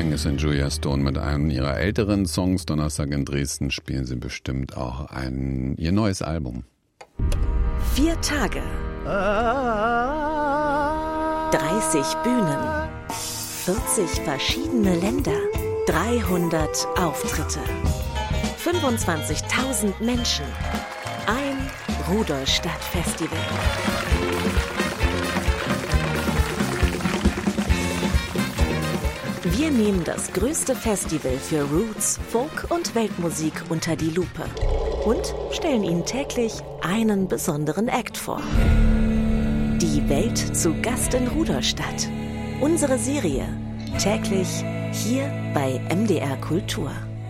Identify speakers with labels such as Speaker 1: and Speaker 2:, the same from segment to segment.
Speaker 1: Angus und Julia Stone mit einem ihrer älteren Songs. Donnerstag in Dresden spielen sie bestimmt auch ihr neues Album.
Speaker 2: 4 Tage, 30 Bühnen, 40 verschiedene Länder, 300 Auftritte, 25.000 Menschen, ein Rudolstadt-Festival. Wir nehmen das größte Festival für Roots, Folk und Weltmusik unter die Lupe und stellen Ihnen täglich einen besonderen Act vor. Die Welt zu Gast in Rudolstadt. Unsere Serie täglich hier bei MDR Kultur.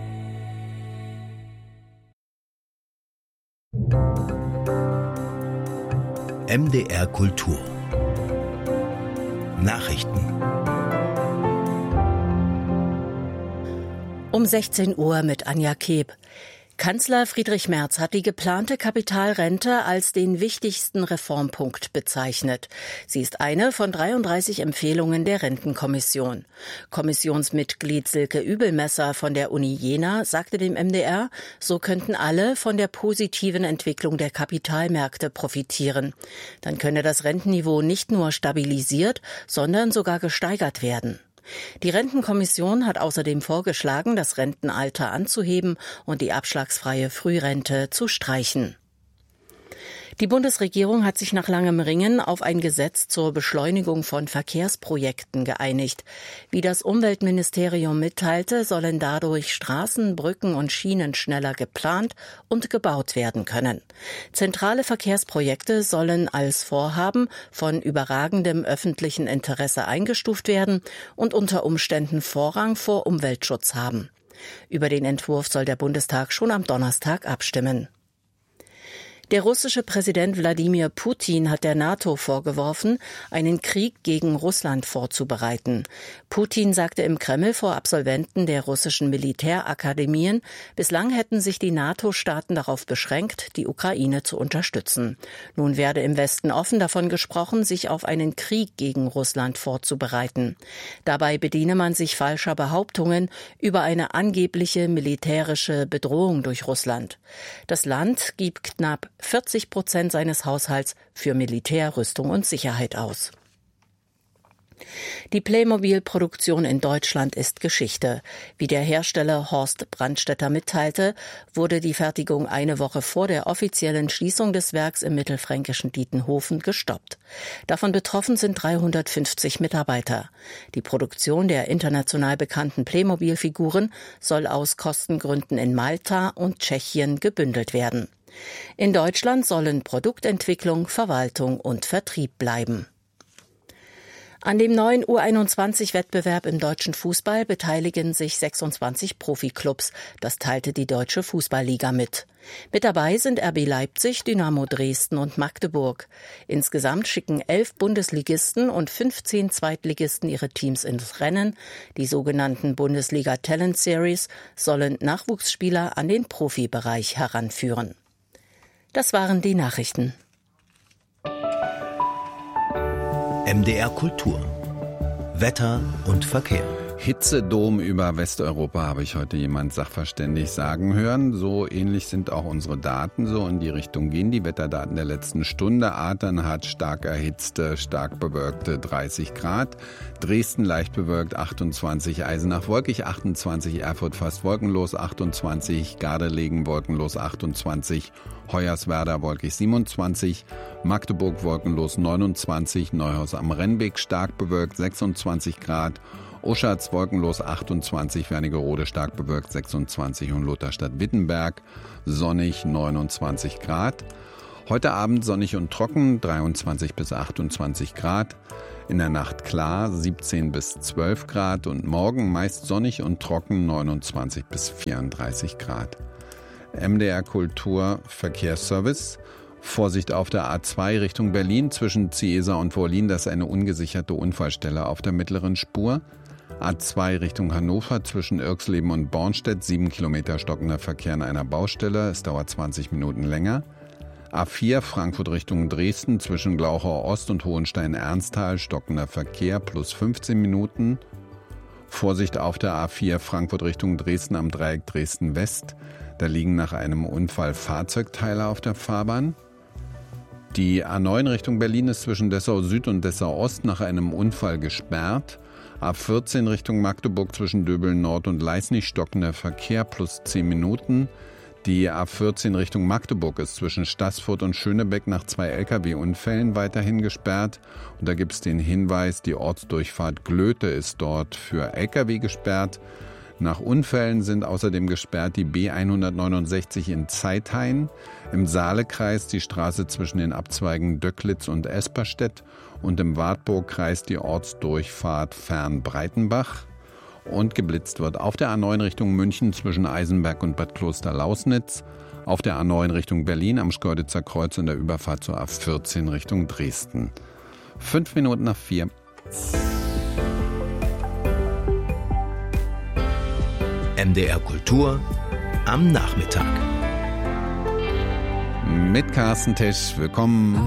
Speaker 3: MDR Kultur Nachrichten.
Speaker 4: Um 16 Uhr mit Anja Keb. Kanzler Friedrich Merz hat die geplante Kapitalrente als den wichtigsten Reformpunkt bezeichnet. Sie ist eine von 33 Empfehlungen der Rentenkommission. Kommissionsmitglied Silke Übelmesser von der Uni Jena sagte dem MDR, so könnten alle von der positiven Entwicklung der Kapitalmärkte profitieren. Dann könne das Rentenniveau nicht nur stabilisiert, sondern sogar gesteigert werden. Die Rentenkommission hat außerdem vorgeschlagen, das Rentenalter anzuheben und die abschlagsfreie Frührente zu streichen. Die Bundesregierung hat sich nach langem Ringen auf ein Gesetz zur Beschleunigung von Verkehrsprojekten geeinigt. Wie das Umweltministerium mitteilte, sollen dadurch Straßen, Brücken und Schienen schneller geplant und gebaut werden können. Zentrale Verkehrsprojekte sollen als Vorhaben von überragendem öffentlichen Interesse eingestuft werden und unter Umständen Vorrang vor Umweltschutz haben. Über den Entwurf soll der Bundestag schon am Donnerstag abstimmen. Der russische Präsident Wladimir Putin hat der NATO vorgeworfen, einen Krieg gegen Russland vorzubereiten. Putin sagte im Kreml vor Absolventen der russischen Militärakademien, bislang hätten sich die NATO-Staaten darauf beschränkt, die Ukraine zu unterstützen. Nun werde im Westen offen davon gesprochen, sich auf einen Krieg gegen Russland vorzubereiten. Dabei bediene man sich falscher Behauptungen über eine angebliche militärische Bedrohung durch Russland. Das Land gibt knapp 40% seines Haushalts für Militär, Rüstung und Sicherheit aus. Die Playmobil-Produktion in Deutschland ist Geschichte. Wie der Hersteller Horst Brandstätter mitteilte, wurde die Fertigung eine Woche vor der offiziellen Schließung des Werks im mittelfränkischen Dietenhofen gestoppt. Davon betroffen sind 350 Mitarbeiter. Die Produktion der international bekannten Playmobil-Figuren soll aus Kostengründen in Malta und Tschechien gebündelt werden. In Deutschland sollen Produktentwicklung, Verwaltung und Vertrieb bleiben. An dem neuen U21-Wettbewerb im deutschen Fußball beteiligen sich 26 Profiklubs. Das teilte die Deutsche Fußballliga mit. Mit dabei sind RB Leipzig, Dynamo Dresden und Magdeburg. Insgesamt schicken 11 Bundesligisten und 15 Zweitligisten ihre Teams ins Rennen. Die sogenannten Bundesliga Talent Series sollen Nachwuchsspieler an den Profibereich heranführen. Das waren die Nachrichten.
Speaker 3: MDR Kultur. Wetter und Verkehr.
Speaker 1: Hitzedom über Westeuropa, habe ich heute jemand sachverständig sagen hören. So ähnlich sind auch unsere Daten, so in die Richtung gehen die Wetterdaten der letzten Stunde. Adern hat stark erhitzte, stark bewölkte 30 Grad. Dresden leicht bewölkt 28, Eisenach wolkig 28, Erfurt fast wolkenlos 28, Gardelegen wolkenlos 28, Hoyerswerda wolkig 27, Magdeburg wolkenlos 29, Neuhaus am Rennweg stark bewölkt 26 Grad, Oschatz wolkenlos 28, Wernigerode stark bewölkt 26 und Lutherstadt-Wittenberg sonnig 29 Grad. Heute Abend sonnig und trocken 23 bis 28 Grad. In der Nacht klar 17 bis 12 Grad und morgen meist sonnig und trocken 29 bis 34 Grad. MDR Kultur Verkehrsservice. Vorsicht auf der A2 Richtung Berlin zwischen Ciesa und Wollin, das ist eine ungesicherte Unfallstelle auf der mittleren Spur. A2 Richtung Hannover zwischen Irxleben und Bornstedt, 7 Kilometer stockender Verkehr an einer Baustelle. Es dauert 20 Minuten länger. A4 Frankfurt Richtung Dresden zwischen Glauchau Ost und Hohenstein-Ernsthal, stockender Verkehr plus 15 Minuten. Vorsicht auf der A4 Frankfurt Richtung Dresden am Dreieck Dresden-West. Da liegen nach einem Unfall Fahrzeugteile auf der Fahrbahn. Die A9 Richtung Berlin ist zwischen Dessau Süd und Dessau Ost nach einem Unfall gesperrt. A14 Richtung Magdeburg zwischen Döbeln Nord und Leisnig stockender Verkehr plus 10 Minuten. Die A14 Richtung Magdeburg ist zwischen Staßfurt und Schönebeck nach 2 Lkw-Unfällen weiterhin gesperrt. Und da gibt es den Hinweis, die Ortsdurchfahrt Glöte ist dort für Lkw gesperrt. Nach Unfällen sind außerdem gesperrt die B169 in Zeithain, im Saalekreis die Straße zwischen den Abzweigen Döcklitz und Esperstedt und im Wartburgkreis die Ortsdurchfahrt Fern-Breitenbach. Und geblitzt wird auf der A9 Richtung München zwischen Eisenberg und Bad Kloster-Lausnitz, auf der A9 Richtung Berlin am Schkeuditzer Kreuz und der Überfahrt zur A14 Richtung Dresden. 5 Minuten nach 4.
Speaker 3: MDR Kultur am Nachmittag.
Speaker 1: Mit Carsten Tesch, willkommen.